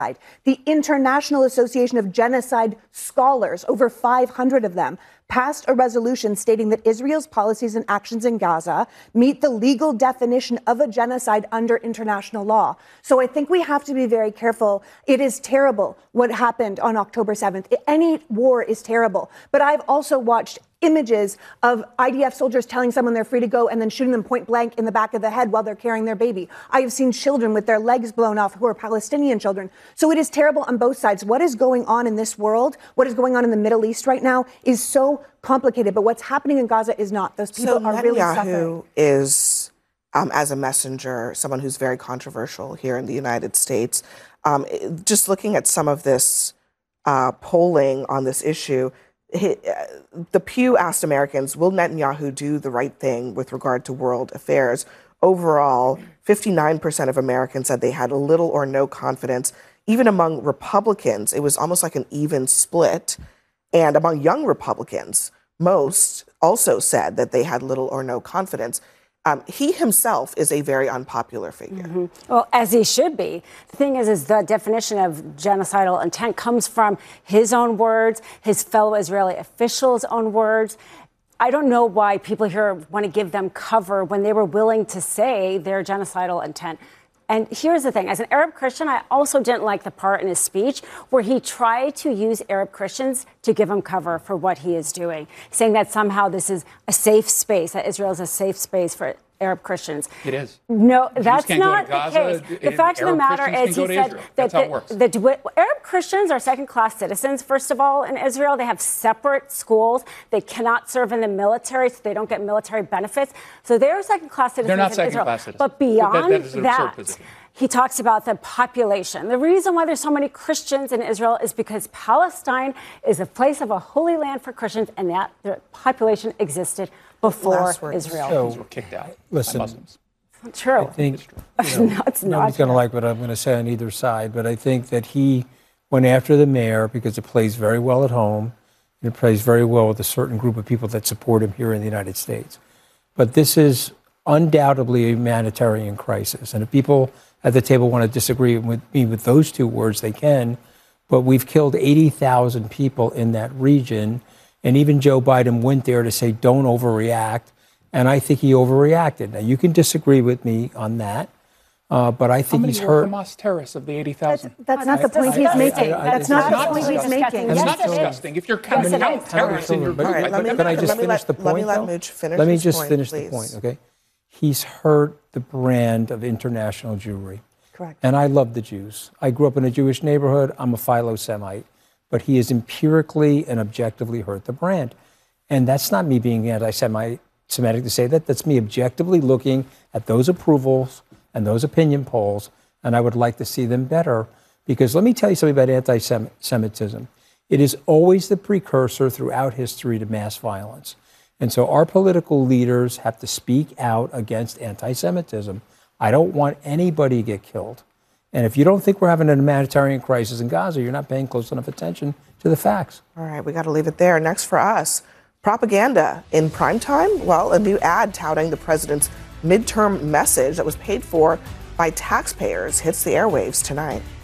The International Association of Genocide Scholars, over 500 of them, passed a resolution stating that Israel's policies and actions in Gaza meet the legal definition of a genocide under international law. So I think we have to be very careful. It is terrible what happened on October 7th. Any war is terrible. But I've also watched images of IDF soldiers telling someone they're free to go and then shooting them point blank in the back of the head while they're carrying their baby. I have seen children with their legs blown off who are Palestinian children. So it is terrible on both sides. What is going on in this world, what is going on in the Middle East right now is so complicated, but what's happening in Gaza is not. Those people are really suffering. Netanyahu is, as a messenger, someone who's very controversial here in the United States. Just looking at some of this polling on this issue, the Pew asked Americans, will Netanyahu do the right thing with regard to world affairs? Overall, 59% of Americans said they had little or no confidence. Even among Republicans, it was almost like an even split. And among young Republicans, most also said that they had little or no confidence. He himself is a very unpopular figure. Mm-hmm. Well, as he should be. The thing is the definition of genocidal intent comes from his own words, his fellow Israeli officials' own words. I don't know why people here want to give them cover when they were willing to say their genocidal intent. And here's the thing. As an Arab Christian, I also didn't like the part in his speech where he tried to use Arab Christians to give him cover for what he is doing, saying that somehow this is a safe space, that Israel is a safe space for Arab Christians. It is. No, that's not the case. The fact of the matter is he said that Arab Christians are second-class citizens, first of all, in Israel. They have separate schools. They cannot serve in the military, so they don't get military benefits. So they're second-class citizens. They're not in Israel. second-class citizens. But beyond that, he talks about the population. The reason why there's so many Christians in Israel is because Palestine is a place of a holy land for Christians, and that the population existed before Israel. So, were kicked out by Muslims. It's true. I think it's nobody's going to like what I'm going to say on either side, but I think that he went after the mayor because it plays very well at home, and it plays very well with a certain group of people that support him here in the United States. But this is undoubtedly a humanitarian crisis, and if people at the table want to disagree with me with those two words, they can, but we've killed 80,000 people in that region. And even Joe Biden went there to say, don't overreact. And I think he overreacted. Now, you can disagree with me on that, but I think he's hurt. How many were Hamas terrorists of the 80,000? That's not the point he's making. That's not the point he's making. It's not disgusting. If you're counting terrorists in your group. Can I just finish the point, Let me just finish the point, okay? He's hurt the brand of international Jewry. Correct. And I love the Jews. I grew up in a Jewish neighborhood. I'm a Philo-Semite. But he has empirically and objectively hurt the brand. And that's not me being anti-Semitic to say that. That's me objectively looking at those approvals and those opinion polls, and I would like to see them better. Because let me tell you something about anti-Semitism. It is always the precursor throughout history to mass violence. And so our political leaders have to speak out against anti-Semitism. I don't want anybody to get killed. And if you don't think we're having a humanitarian crisis in Gaza, you're not paying close enough attention to the facts. All right, we got to leave it there. Next for us, propaganda in prime time. Well, a new ad touting the president's midterm message that was paid for by taxpayers hits the airwaves tonight.